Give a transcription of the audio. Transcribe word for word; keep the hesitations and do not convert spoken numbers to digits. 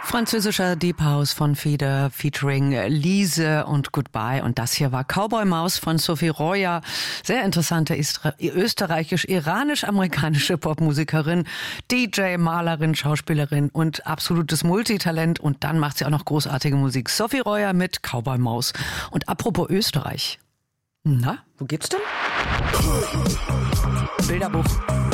Französischer Deep House von Feder featuring Lise und Goodbye. Und das hier war Cowboy Maus von Sophie Roya. Sehr interessante österreichisch-iranisch-amerikanische Popmusikerin, D J, Malerin, Schauspielerin und absolutes Multitalent. Und dann macht sie auch noch großartige Musik. Sophie Roya mit Cowboy Maus. Und apropos Österreich. Na, wo geht's denn? Bilderbuch.